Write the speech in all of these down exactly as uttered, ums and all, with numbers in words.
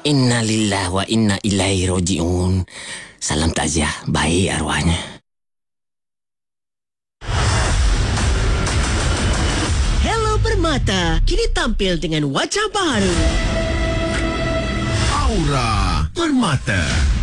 Innalillah wa inna ilaihi roji'un. Salam takziah, baik arwahnya. Hello Permata, kini tampil dengan wajah baru. Aura Permata.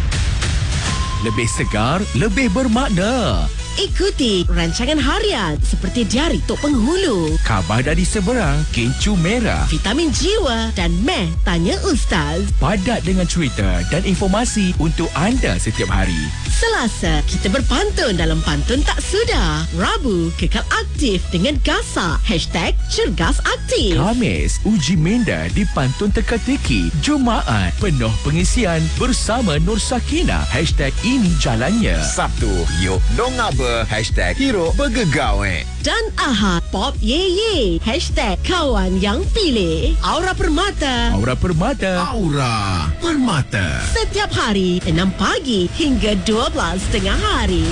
Lebih segar, lebih bermakna. Ikuti rancangan harian seperti Diari Tok Penghulu, Khabar dari Seberang, Kencur Merah. Vitamin Jiwa dan Meh Tanya Ustaz. Padat dengan cerita dan informasi untuk anda setiap hari. Selasa, kita berpantun dalam Pantun Tak Sudah. Rabu, kekal aktif dengan Gasa. Hashtag Cergas Aktif. Khamis, uji minda di Pantun Teka-teki. Jumaat, penuh pengisian bersama Nur Sakina. Hashtag Ini Jalannya. Sabtu, yuk dong apa? Hashtag Hero Bergegawe. Dan Ahad, Pop Ye Ye. Hashtag Kawan Yang Pilih. Aura Permata. Aura Permata. Aura Permata. Setiap hari, enam pagi hingga dua belas tengah hari.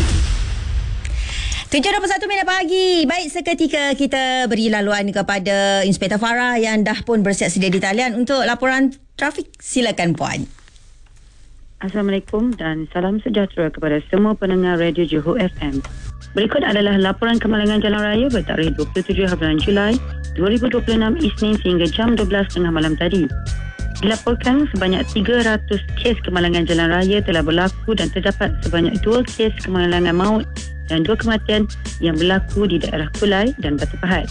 tujuh dua puluh satu minit pagi. Baik, seketika kita beri laluan kepada Inspektor Farah yang dah pun bersiap sedia di talian untuk laporan trafik. Silakan Puan. Assalamualaikum dan salam sejahtera kepada semua pendengar Radio Johor F M. Berikut adalah laporan kemalangan jalan raya bertarikh dua puluh tujuh bulan Julai dua ribu dua puluh enam Isnin sehingga jam dua belas tengah malam tadi. Dilaporkan sebanyak tiga ratus kes kemalangan jalan raya telah berlaku dan terdapat sebanyak dua kes kemalangan maut dan dua kematian yang berlaku di daerah Kulai dan Batu Pahat.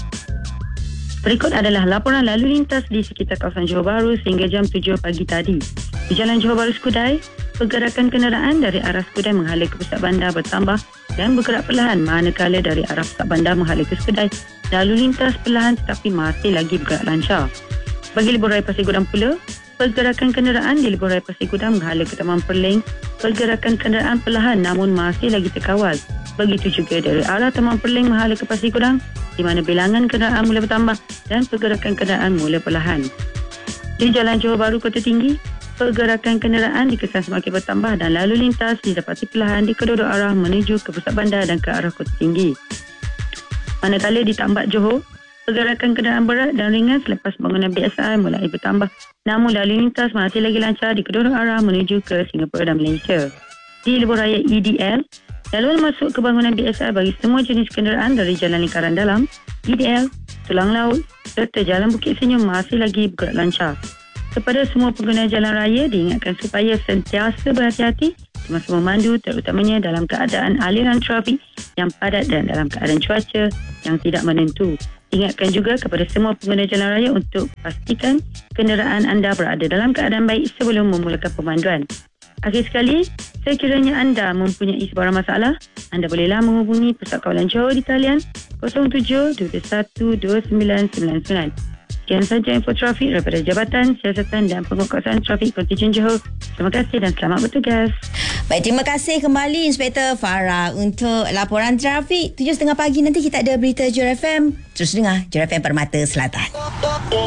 Berikut adalah laporan lalu lintas di sekitar kawasan Johor Bahru sehingga jam tujuh pagi tadi. Di Jalan Johor Bahru Skudai, pergerakan kenderaan dari arah Skudai menghala ke pusat bandar bertambah dan bergerak perlahan, manakala dari arah pusat bandar menghala ke Skudai lalu lintas perlahan tetapi masih lagi bergerak lancar. Bagi Lebuh Raya Pasir Gudang pula, pergerakan kenderaan di Lebuh Raya Pasir Gudang menghala ke Taman Perling, pergerakan kenderaan perlahan namun masih lagi terkawal. Begitu juga dari arah Taman Perling menghala ke Pasir Gudang, di mana bilangan kenderaan mula bertambah dan pergerakan kenderaan mula perlahan. Di Jalan Johor Bahru Kota Tinggi, pergerakan kenderaan dikesan semakin bertambah dan lalu lintas didapati perlahan di kedua-dua arah menuju ke pusat bandar dan ke arah Kota Tinggi. Manakala di Tambak Johor, pergerakan kenderaan berat dan ringan selepas bangunan B S I mulai bertambah, namun lalu lintas masih lagi lancar di kedua-dua arah menuju ke Singapura dan Malaysia. Di Lebuh Raya E D L, laluan masuk ke bangunan B S I bagi semua jenis kenderaan dari Jalan Lingkaran Dalam, E D L, Tulang Laut serta Jalan Bukit Senyum masih lagi bergerak lancar. Kepada semua pengguna jalan raya diingatkan supaya sentiasa berhati-hati semasa memandu, terutamanya dalam keadaan aliran trafik yang padat dan dalam keadaan cuaca yang tidak menentu. Ingatkan juga kepada semua pengguna jalan raya untuk pastikan kenderaan anda berada dalam keadaan baik sebelum memulakan pemanduan. Akhir sekali, sekiranya anda mempunyai sebarang masalah, anda bolehlah menghubungi Pusat Kawalan Johor di talian kosong tujuh dua satu dua sembilan sembilan sembilan. Sekian saja info trafik daripada Jabatan Siasatan dan Penguatkuasaan Trafik Kontijen Johor. Terima kasih dan selamat bertugas. Baik, terima kasih kembali Inspektor Farah untuk laporan trafik. tujuh tiga puluh pagi nanti kita ada berita Johor F M. Terus dengar Johor F M Permata Selatan.